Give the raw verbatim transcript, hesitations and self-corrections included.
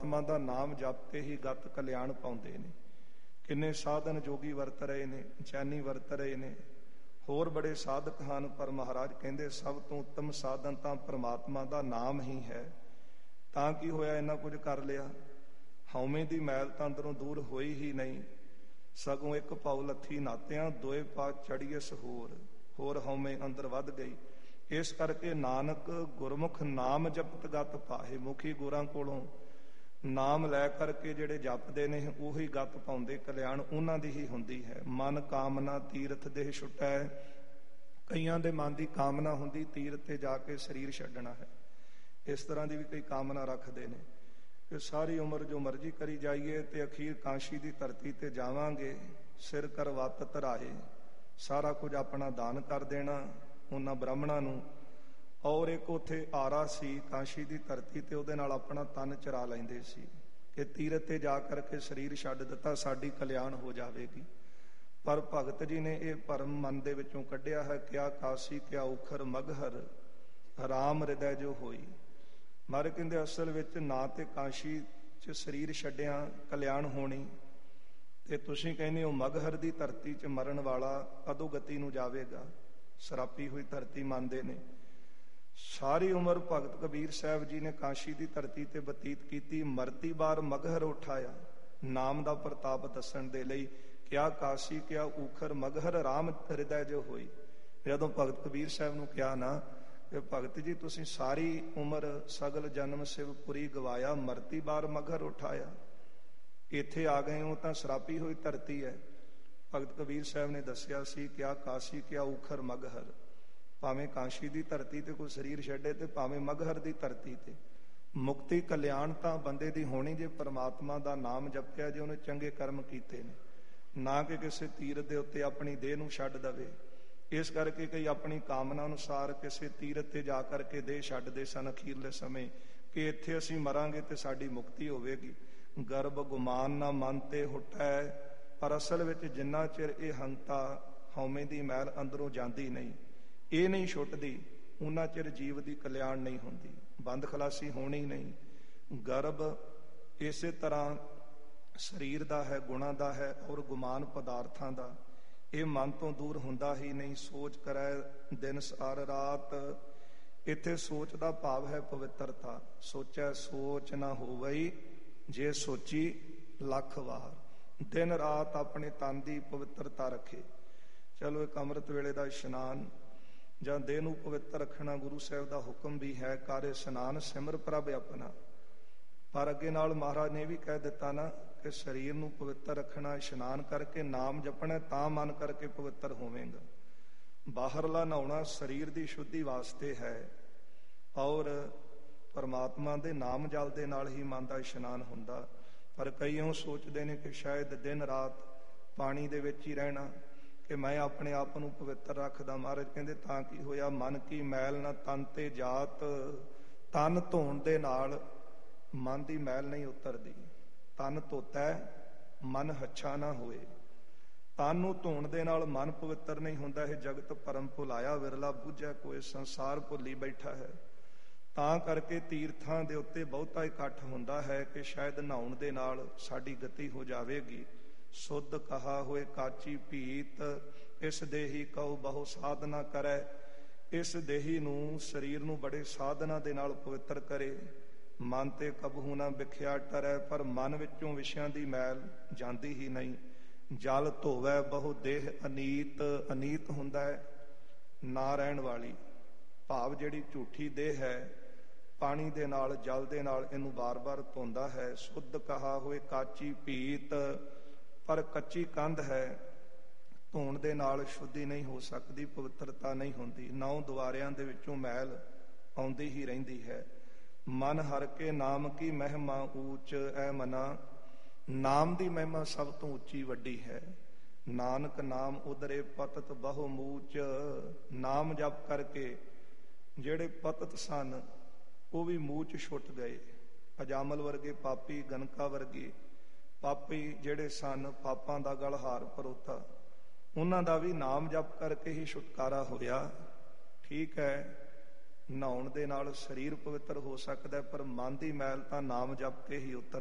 ਪਰਮਾਤਮਾ ਦਾ ਨਾਮ ਜਪ ਕੇ ਹੀ ਗਤ ਕਲਿਆਣ ਪਾਉਂਦੇ ਨੇ। ਕਿੰਨੇ ਸਾਧਨ ਜੋਗੀ ਵਰਤ ਰਹੇ ਨੇ, ਚੈਨੀ ਵਰਤ ਰਹੇ ਨੇ, ਹੋਰ ਬੜੇ ਸਾਧਕ ਹਨ, ਪਰ ਮਹਾਰਾਜ ਕਹਿੰਦੇ ਸਭ ਤੋਂ ਉੱਤਮ ਸਾਧਨ ਤਾਂ ਪਰਮਾਤਮਾ ਦਾ ਨਾਮ ਹੀ ਹੈ। ਤਾਂ ਕੀ ਹੋਇਆ, ਇੰਨਾ ਕੁਝ ਕਰ ਲਿਆ, ਹਉਮੈ ਦੀ ਮੈਲ ਤਾਂ ਅੰਦਰੋਂ ਦੂਰ ਹੋਈ ਹੀ ਨਹੀਂ, ਸਗੋਂ ਇੱਕ ਪਾਉ ਲੱਥੀ ਨਾਤਿਆਂ ਦੋਏ ਪਾ ਚੜੀਐਸ ਹੋਰ, ਹੋਰ ਹਉਮੈ ਅੰਦਰ ਵੱਧ ਗਈ। ਇਸ ਕਰਕੇ ਨਾਨਕ ਗੁਰਮੁਖ ਨਾਮ ਜਪਤ ਗਤ ਪਾਹੇ। ਮੁਖੀ ਗੁਰਾਂ ਕੋਲੋਂ ਨਾਮ ਲੈ ਕਰਕੇ ਜਿਹੜੇ ਜਪਦੇ ਨੇ ਉਹੀ ਗਤ ਪਾਉਂਦੇ, ਕਲਿਆਣ ਉਹਨਾਂ ਦੀ ਹੀ ਹੁੰਦੀ ਹੈ। ਮਨ ਕਾਮਨਾ ਤੀਰਥ ਦੇਹ ਛੁਟੈ। ਕਈਆਂ ਦੇ ਮਨ ਦੀ ਕਾਮਨਾ ਹੁੰਦੀ ਤੀਰਥ ਤੇ ਜਾ ਕੇ ਸਰੀਰ ਛੱਡਣਾ ਹੈ। ਇਸ ਤਰ੍ਹਾਂ ਦੀ ਵੀ ਕਈ ਕਾਮਨਾ ਰੱਖਦੇ ਨੇ ਕਿ ਸਾਰੀ ਉਮਰ ਜੋ ਮਰਜ਼ੀ ਕਰੀ ਜਾਈਏ ਤੇ ਅਖੀਰ ਕਾਸ਼ੀ ਦੀ ਧਰਤੀ ਤੇ ਜਾਵਾਂਗੇ, ਸਿਰ ਕਰਵੱਤ ਧਰਾਏ, ਸਾਰਾ ਕੁਝ ਆਪਣਾ ਦਾਨ ਕਰ ਦੇਣਾ ਉਹਨਾਂ ਬ੍ਰਾਹਮਣਾਂ ਨੂੰ। ਔਰ ਇੱਕ ਉੱਥੇ ਆਰਾ ਸੀ ਕਾਸ਼ੀ ਦੀ ਧਰਤੀ ਤੇ, ਉਹਦੇ ਨਾਲ ਆਪਣਾ ਤਨ ਚਰਾ ਲੈਂਦੇ ਸੀ ਕਿ ਤੀਰਥ ਤੇ ਜਾ ਕਰਕੇ ਸਰੀਰ ਛੱਡ ਦਿੱਤਾ, ਸਾਡੀ ਕਲਿਆਣ ਹੋ ਜਾਵੇਗੀ। ਪਰ ਭਗਤ ਜੀ ਨੇ ਇਹ ਭਰਮ ਮਨ ਦੇ ਵਿੱਚੋਂ ਕੱਢਿਆ ਹੈ। ਕਿਆ ਕਾਸ਼ੀ ਕਿਆ ਉਖਰ ਮਗਹਰ ਰਾਮ ਹਿਰਦੈ ਜੋ ਹੋਈ। ਮਾਰੇ ਕਹਿੰਦੇ ਅਸਲ ਵਿੱਚ ਨਾ ਤੇ ਕਾਸ਼ੀ 'ਚ ਸਰੀਰ ਛੱਡਿਆ ਕਲਿਆਣ ਹੋਣੀ, ਤੇ ਤੁਸੀਂ ਕਹਿੰਦੇ ਹੋ ਮਗਹਰ ਦੀ ਧਰਤੀ 'ਚ ਮਰਨ ਵਾਲਾ ਅਧੋਗਤੀ ਨੂੰ ਜਾਵੇਗਾ। ਸਰਾਪੀ ਹੋਈ ਧਰਤੀ ਮੰਨਦੇ ਨੇ। ਸਾਰੀ ਉਮਰ ਭਗਤ ਕਬੀਰ ਸਾਹਿਬ ਜੀ ਨੇ ਕਾਸ਼ੀ ਦੀ ਧਰਤੀ ਤੇ ਬਤੀਤ ਕੀਤੀ, ਮਰਤੀ ਬਾਰ ਮਗਹਰ ਉਠਾਇਆ, ਨਾਮ ਦਾ ਪ੍ਰਤਾਪ ਦੱਸਣ ਦੇ ਲਈ। ਕਿਆ ਕਾਸ਼ੀ ਕਿਆ ਊਖਰ ਮਗਹਰ ਰਾਮ ਹਿਰਦੈ ਜੋ ਹੋਈ। ਜਦੋਂ ਭਗਤ ਕਬੀਰ ਸਾਹਿਬ ਨੂੰ ਕਿਹਾ ਨਾ ਕਿ ਭਗਤ ਜੀ ਤੁਸੀਂ ਸਾਰੀ ਉਮਰ ਸਗਲ ਜਨਮ ਸਿਵਪੁਰੀ ਗਵਾਇਆ, ਮਰਤੀ ਬਾਰ ਮਗਹਰ ਉਠਾਇਆ, ਇੱਥੇ ਆ ਗਏ ਹੋ ਤਾਂ ਸਰਾਪੀ ਹੋਈ ਧਰਤੀ ਹੈ। ਭਗਤ ਕਬੀਰ ਸਾਹਿਬ ਨੇ ਦੱਸਿਆ ਸੀ ਕਿਆ ਕਾਸ਼ੀ ਕਿਆ ਊਖਰ ਮਗਹਰ। ਭਾਵੇਂ ਕਾਸ਼ੀ ਦੀ ਧਰਤੀ ਤੇ ਕੋਈ ਸਰੀਰ ਛੱਡੇ ਤੇ ਭਾਵੇਂ ਮਗਹਰ ਦੀ ਧਰਤੀ ਤੇ, ਮੁਕਤੀ ਕਲਿਆਣ ਤਾਂ ਬੰਦੇ ਦੀ ਹੋਣੀ ਜੇ ਪਰਮਾਤਮਾ ਦਾ ਨਾਮ ਜਪਿਆ, ਜੇ ਉਹਨੇ ਚੰਗੇ ਕਰਮ ਕੀਤੇ ਨੇ, ਨਾ ਕਿ ਕਿਸੇ ਤੀਰਥ ਦੇ ਉੱਤੇ ਆਪਣੀ ਦੇਹ ਨੂੰ ਛੱਡ ਦਵੇ। ਇਸ ਕਰਕੇ ਕਈ ਆਪਣੀ ਕਾਮਨਾ ਅਨੁਸਾਰ ਕਿਸੇ ਤੀਰਥ ਤੇ ਜਾ ਕਰਕੇ ਦੇਹ ਛੱਡਦੇ ਸਨ ਅਖੀਰਲੇ ਸਮੇਂ ਕਿ ਇੱਥੇ ਅਸੀਂ ਮਰਾਂਗੇ ਤੇ ਸਾਡੀ ਮੁਕਤੀ ਹੋਵੇਗੀ। ਗਰਭ ਗੁਮਾਨ ਨਾ ਮਨ ਤੇ ਹੁਟੈ। ਪਰ ਅਸਲ ਵਿੱਚ ਜਿੰਨਾ ਚਿਰ ਇਹ ਹੰਤਾ ਹਉਮੈ ਦੀ ਮੈਲ ਅੰਦਰੋਂ ਜਾਂਦੀ ਨਹੀਂ, ਇਹ ਨਹੀਂ ਛੁੱਟਦੀ, ਉਹਨਾਂ ਚਿਰ ਜੀਵ ਦੀ ਕਲਿਆਣ ਨਹੀਂ ਹੁੰਦੀ, ਬੰਦ ਖਲਾਸੀ ਹੋਣੀ ਨਹੀਂ। ਗਰਭ ਇਸੇ ਤਰ੍ਹਾਂ ਸਰੀਰ ਦਾ ਹੈ, ਗੁਣਾਂ ਦਾ ਹੈ, ਔਰ ਗੁਮਾਨ ਪਦਾਰਥਾਂ ਦਾ। ਇਹ ਮਨ ਤੋਂ ਦੂਰ ਹੁੰਦਾ ਹੀ ਨਹੀਂ। ਸੋਚ ਕਰੈ ਦਿਨ ਸਾਰ ਰਾਤ। ਇੱਥੇ ਸੋਚ ਦਾ ਭਾਵ ਹੈ ਪਵਿੱਤਰਤਾ। ਸੋਚੈ ਸੋਚ ਨਾ ਹੋਵਈ ਜੇ ਸੋਚੀ ਲੱਖ ਵਾਰ। ਦਿਨ ਰਾਤ ਆਪਣੇ ਤਨ ਦੀ ਪਵਿੱਤਰਤਾ ਰੱਖੇ। ਚਲੋ ਇੱਕ ਅੰਮ੍ਰਿਤ ਵੇਲੇ ਦਾ ਇਸ਼ਨਾਨ ਜਾਂ ਦੇਹ ਨੂੰ ਪਵਿੱਤਰ ਰੱਖਣਾ ਗੁਰੂ ਸਾਹਿਬ ਦਾ ਹੁਕਮ ਵੀ ਹੈ, ਕਰ ਇਸ਼ਨਾਨ ਸਿਮਰ ਪ੍ਰਭ ਆਪਣਾ। ਪਰ ਅੱਗੇ ਨਾਲ ਮਹਾਰਾਜ ਨੇ ਵੀ ਕਹਿ ਦਿੱਤਾ ਨਾ ਕਿ ਸਰੀਰ ਨੂੰ ਪਵਿੱਤਰ ਰੱਖਣਾ, ਇਸ਼ਨਾਨ ਕਰਕੇ ਨਾਮ ਜਪਣਾ, ਤਾਂ ਮਨ ਕਰਕੇ ਪਵਿੱਤਰ ਹੋਵੇਗਾ। ਬਾਹਰਲਾ ਨਹਾਉਣਾ ਸਰੀਰ ਦੀ ਸ਼ੁੱਧੀ ਵਾਸਤੇ ਹੈ, ਔਰ ਪਰਮਾਤਮਾ ਦੇ ਨਾਮ ਜਲ ਦੇ ਨਾਲ ਹੀ ਮਨ ਦਾ ਇਸ਼ਨਾਨ ਹੁੰਦਾ। ਪਰ ਕਈ ਇਉਂ ਸੋਚਦੇ ਨੇ ਕਿ ਸ਼ਾਇਦ ਦਿਨ ਰਾਤ ਪਾਣੀ ਦੇ ਵਿੱਚ ਹੀ ਰਹਿਣਾ, ਕਿ ਮੈਂ ਆਪਣੇ ਆਪ ਨੂੰ ਪਵਿੱਤਰ ਰੱਖਦਾ। ਮਹਾਰਾਜ ਕਹਿੰਦੇ ਤਾਂ ਕੀ ਹੋਇਆ, ਮਨ ਕੀ ਮੈਲ ਨਾ ਤਨ ਤੇ ਜਾਤ। ਤਨ ਧੋਣ ਦੇ ਨਾਲ ਮਨ ਦੀ ਮੈਲ ਨਹੀਂ ਉਤਰਦੀ। ਤਨ ਧੋਤਾ ਮਨ ਹੱਛਾ ਨਾ ਹੋਏ। ਤਨ ਨੂੰ ਧੋਣ ਦੇ ਨਾਲ ਮਨ ਪਵਿੱਤਰ ਨਹੀਂ ਹੁੰਦਾ। ਇਹ ਜਗਤ ਭਰਮ ਭੁਲਾਇਆ ਵਿਰਲਾ ਬੁੱਝੈ ਕੋਈ, ਸੰਸਾਰ ਭੁੱਲੀ ਬੈਠਾ ਹੈ। ਤਾਂ ਕਰਕੇ ਤੀਰਥਾਂ ਦੇ ਉੱਤੇ ਬਹੁਤਾ ਇਕੱਠ ਹੁੰਦਾ ਹੈ ਕਿ ਸ਼ਾਇਦ ਨਹਾਉਣ ਦੇ ਨਾਲ ਸਾਡੀ ਗਤੀ ਹੋ ਜਾਵੇਗੀ। ਸੁਧ ਕਹਾ ਹੋਏ ਕਾਚੀ ਭੀਤ, ਇਸ ਦੇਹੀ ਕਉ ਬਹੁ ਸਾਧਨਾ ਕਰੈ। ਇਸ ਦੇਹੀ ਨੂੰ, ਸਰੀਰ ਨੂੰ ਬੜੇ ਸਾਧਨਾ ਦੇ ਨਾਲ ਪਵਿੱਤਰ ਕਰੇ। ਮਨ ਤੇ ਕਬਹੂ ਨਾ ਵਿਖਿਆ ਟਰੈ। ਪਰ ਮਨ ਵਿੱਚੋਂ ਵਿਸ਼ਿਆਂ ਦੀ ਮੈਲ ਜਾਂਦੀ ਹੀ ਨਹੀਂ। ਜਲ ਧੋਵੈ ਬਹੁ ਦੇਹ ਅਨੀਤ। ਅਨੀਤ ਹੁੰਦਾ ਹੈ ਨਾ ਰਹਿਣ ਵਾਲੀ, ਭਾਵ ਜਿਹੜੀ ਝੂਠੀ ਦੇਹ ਹੈ, ਪਾਣੀ ਦੇ ਨਾਲ ਜਲ ਦੇ ਨਾਲ ਇਹਨੂੰ ਬਾਰ-ਬਾਰ ਧੋਂਦਾ ਹੈ। ਸੁੱਧ ਕਹਾ ਹੋਏ ਕਾਚੀ ਭੀਤ। ਪਰ ਕੱਚੀ ਕੰਧ ਹੈ, ਧੋਣ ਦੇ ਨਾਲ ਸ਼ੁੱਧੀ ਨਹੀਂ ਹੋ ਸਕਦੀ, ਪਵਿੱਤਰਤਾ ਨਹੀਂ ਹੁੰਦੀ। ਨੌ ਦੁਆਰਿਆਂ ਦੇ ਵਿੱਚੋਂ ਮੈਲ ਆਉਂਦੀ ਹੀ ਰਹਿੰਦੀ ਹੈ। ਮਨ ਹਰ ਕੇ ਨਾਮ ਕੀ ਮਹਿਮਾ ਊਚ। ਐ ਮਨਾ, ਨਾਮ ਦੀ ਮਹਿਮਾ ਸਭ ਤੋਂ ਉੱਚੀ ਵੱਡੀ ਹੈ। ਨਾਨਕ ਨਾਮ ਉਦਰੇ ਪਤਤ ਬਹੁ ਮੂਚ। ਨਾਮ ਜਪ ਕਰਕੇ ਜਿਹੜੇ ਪਤਤ ਸਨ ਉਹ ਵੀ ਮੂਚ ਛੁੱਟ ਗਏ। ਅਜਾਮਲ ਵਰਗੇ ਪਾਪੀ, ਗਨਕਾ ਵਰਗੇ ਪਾਪੀ ਜਿਹੜੇ ਸਨ, ਪਾਪਾਂ ਦਾ ਗਲ ਹਾਰ ਪਰੋਤਾ, ਉਹਨਾਂ ਦਾ ਵੀ ਨਾਮ ਜਪ ਕਰਕੇ ਹੀ ਛੁਟਕਾਰਾ ਹੋਇਆ। ਠੀਕ ਹੈ, ਨਹਾਉਣ ਦੇ ਨਾਲ ਸਰੀਰ ਪਵਿੱਤਰ ਹੋ ਸਕਦਾ, ਪਰ ਮਨ ਦੀ ਮੈਲ ਤਾਂ ਨਾਮ ਜਪ ਕੇ ਹੀ ਉਤਰ